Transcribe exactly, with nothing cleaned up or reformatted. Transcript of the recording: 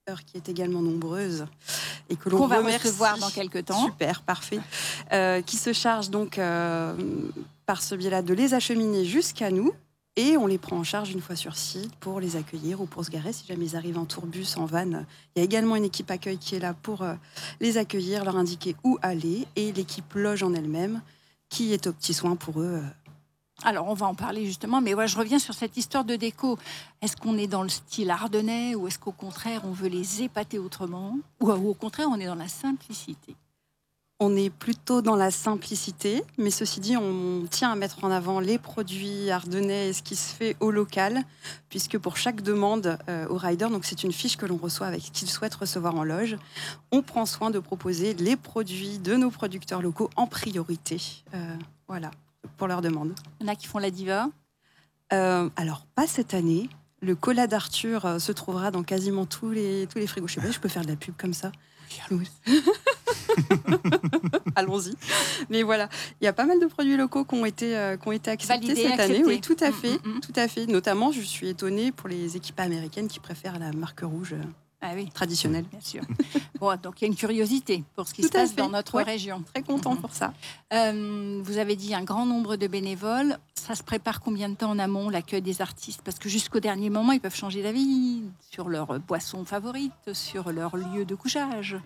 qui est également nombreuse et que l'on Qu'on va remercie. recevoir dans quelques temps. Super, parfait. Euh, qui se charge donc euh, par ce biais-là de les acheminer jusqu'à nous et on les prend en charge une fois sur site pour les accueillir ou pour se garer si jamais ils arrivent en tourbus, en van. Il y a également une équipe accueil qui est là pour euh, les accueillir, leur indiquer où aller et l'équipe loge en elle-même qui est aux petits soins pour eux. Alors, on va en parler justement, mais ouais, je reviens sur cette histoire de déco. Est-ce qu'on est dans le style ardennais ou est-ce qu'au contraire, on veut les épater autrement ou au contraire, on est dans la simplicité? On est plutôt dans la simplicité, mais ceci dit, on tient à mettre en avant les produits ardennais et ce qui se fait au local, puisque pour chaque demande euh, au rider, donc c'est une fiche que l'on reçoit avec ce qu'il souhaite recevoir en loge, on prend soin de proposer les produits de nos producteurs locaux en priorité. Euh, voilà, pour leur demande. Il y en a qui font la diva. Euh, alors, pas cette année. Le cola d'Arthur euh, se trouvera dans quasiment tous les, tous les frigos. Je sais pas si je peux faire de la pub comme ça. Oui. Allons-y. Mais voilà, il y a pas mal de produits locaux qui ont été, euh, qui ont été acceptés Validé, cette accepté. année. Oui, tout à fait, Mm, mm, mm. tout à fait. Notamment, je suis étonnée pour les équipes américaines qui préfèrent la marque rouge euh, Ah oui, traditionnelle. bien sûr. Bon, donc il y a une curiosité pour ce qui Tout se à passe fait. dans notre Ouais. région. Très content Mhm. pour ça. Euh, vous avez dit un grand nombre de bénévoles. Ça se prépare combien de temps en amont, l'accueil des artistes? Parce que jusqu'au dernier moment, ils peuvent changer d'avis sur leur boisson favorite, sur leur lieu de couchage.